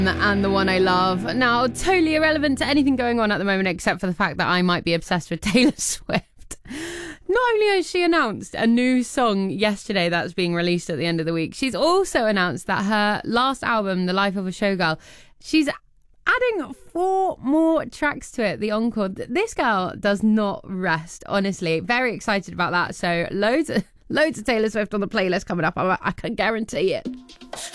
And the one I love. Now, totally irrelevant to anything going on at the moment except for the fact that I might be obsessed with Taylor Swift. Not only has she announced a new song yesterday that's being released at the end of the week, she's also announced that her last album, The Life of a Showgirl, she's adding 4 more tracks to it, the encore. This girl does not rest, honestly. Very excited about that. So loads of Taylor Swift on the playlist coming up. I can guarantee it.